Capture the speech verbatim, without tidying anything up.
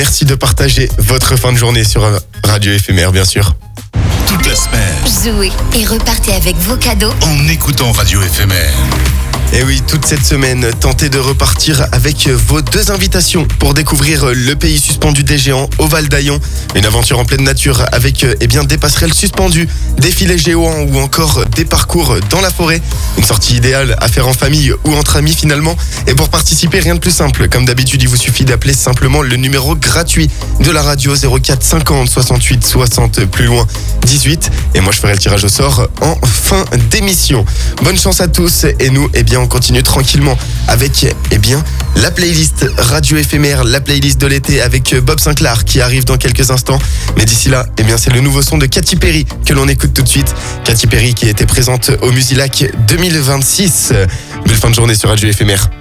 Merci de partager votre fin de journée sur Radio Éphémère, bien sûr. Toute la semaine. Jouez et repartez avec vos cadeaux En écoutant Radio Éphémère. Et oui, toute cette semaine, tentez de repartir avec vos deux invitations pour découvrir le pays suspendu des géants au Val d'Aillon. Une aventure en pleine nature avec eh bien, des passerelles suspendues, des filets géants ou encore des parcours dans la forêt. Une sortie idéale à faire en famille ou entre amis finalement. Et pour participer, rien de plus simple. Comme d'habitude, il vous suffit d'appeler simplement le numéro gratuit de la radio zéro quatre cinquante soixante-huit soixante plus loin dix-huit. Et moi, je ferai le tirage au sort en fin d'émission. Bonne chance à tous et nous, eh bien, on continue tranquillement avec eh bien, la playlist Radio Éphémère, la playlist de l'été avec Bob Sinclair qui arrive dans quelques instants. Mais d'ici là, eh bien, c'est le nouveau son de Katy Perry que l'on écoute tout de suite. Katy Perry qui était présente au Musilac deux mille vingt-six. Belle fin de journée sur Radio Éphémère.